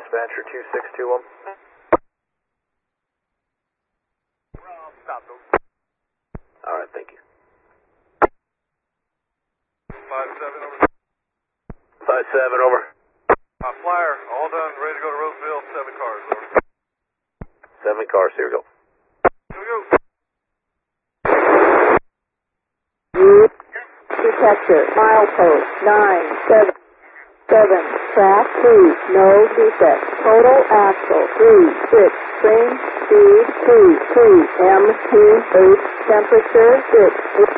dispatcher 2621. Stop those. Alright, thank you. 5-7 over. 5-7 over. Flyer, all done, ready to go to Roseville, 7 cars, over. 7 cars, here we go. Here we go. Detector, milepost 977, track 2, no defect, total axle 36, train speed 2, M28, temperature 6.